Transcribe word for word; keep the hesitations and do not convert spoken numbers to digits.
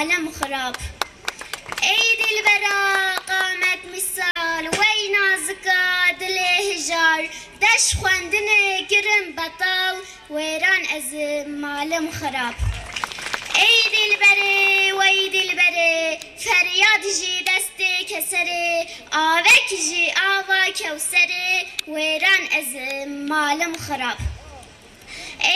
malım xarab. Ey dilbera qamet misal Vey nazika dili hijar Deş xwendinê kirin betal Wêran ez malım xarab. Ey dilberê wey dilberê feryad jî destê keserê avek jî ava kewserê wêran ez malım xarab.